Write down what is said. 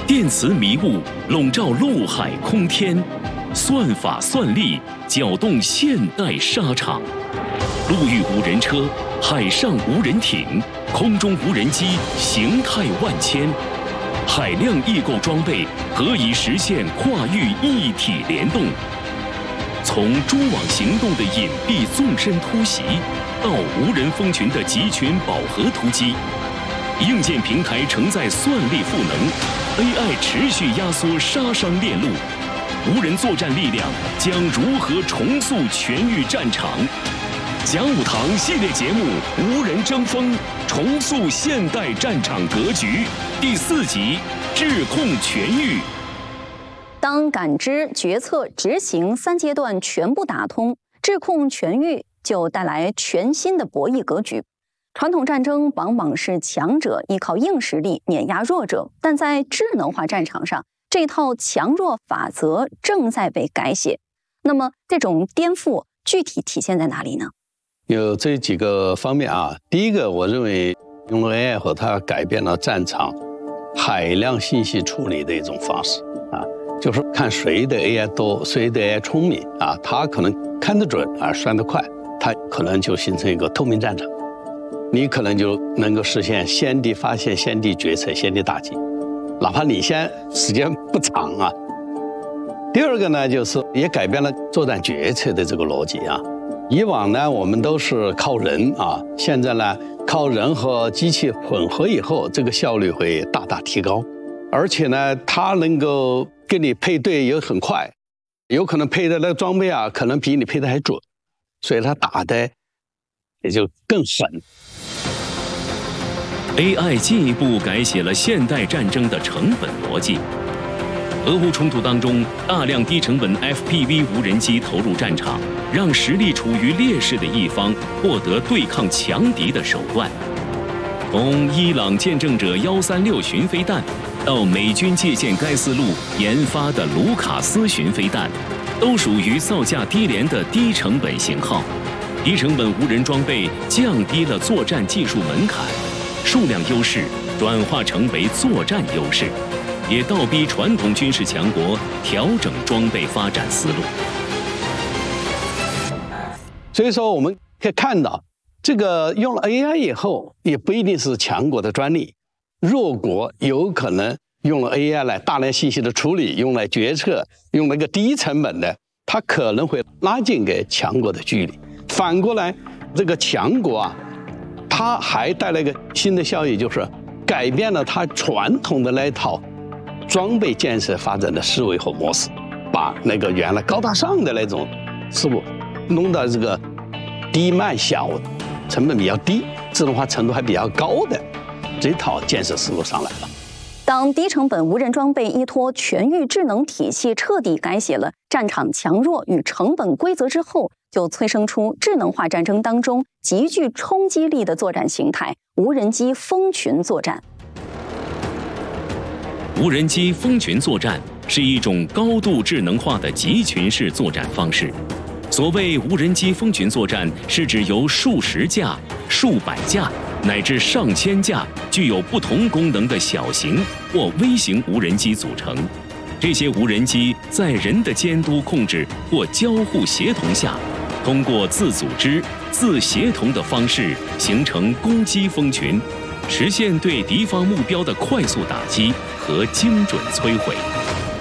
电磁迷雾笼罩陆海空天，算法算力搅动现代沙场。陆域无人车，海上无人艇，空中无人机，形态万千。海量异构装备何以实现跨域一体联动？从蛛网行动的隐蔽纵深突袭，到无人蜂群的集群饱和突击，硬件平台承载算力赋能 ，AI 持续压缩杀伤链路。无人作战力量将如何重塑全域战场？讲武堂系列节目《无人争锋》，重塑现代战场格局第4集：智控全域。 当感知、决策、执行3阶段全部打通，智控全域就带来全新的博弈格局。传统战争往往是强者依靠硬实力碾压弱者，但在智能化战场上，这套强弱法则正在被改写。那么，这种颠覆具体体现在哪里呢？ 有这几个方面啊。第一个，我认为用了 AI 后，它改变了战场海量信息处理的一种方式啊，就是看谁的 AI 多，谁的 AI 聪明啊，他可能看得准啊，算得快，他可能就形成一个透明战场，你可能就能够实现先地发现、先地决策、先地打击，哪怕领先时间不长啊。第二个呢，就是也改变了作战决策的这个逻辑啊。以往呢，我们都是靠人啊，现在呢，靠人和机器混合以后，这个效率会大大提高，而且呢，它能够跟你配对也很快，有可能配的那个装备啊，可能比你配的还准，所以它打的也就更狠。 AI 进一步改写了现代战争的成本逻辑。俄乌冲突当中，大量低成本 FPV 无人机投入战场，让实力处于劣势的一方获得对抗强敌的手段。从伊朗见证者136巡飞弹，到美军借鉴该思路研发的卢卡斯巡飞弹，都属于造价低廉的低成本型号。低成本无人装备降低了作战技术门槛，数量优势转化成为作战优势，也倒逼传统军事强国调整装备发展思路。 所以说，我们可以看到，这个用了 AI 以后，也不一定是强国的专利，弱国有可能用了 AI 来大量信息的处理，用来决策，用那个低成本的，它可能会拉近给强国的距离。反过来，这个强国啊，它还带来一个新的效益，就是改变了它传统的那一套装备建设发展的思维和模式，把那个原来高大上的那种思路弄到这个低慢小、成本比较低、自动化程度还比较高的这套建设思路上来了。 当低成本无人装备依托全域智能体系彻底改写了战场强弱与成本规则之后，就催生出智能化战争当中极具冲击力的作战形态——无人机蜂群作战。 无人机蜂群作战是一种高度智能化的集群式作战方式。所谓无人机蜂群作战，是指由数十架、数百架乃至上千架具有不同功能的小型或微型无人机组成。这些无人机在人的监督控制或交互协同下，通过自组织、自协同的方式形成攻击蜂群，实现对敌方目标的快速打击和精准摧毁。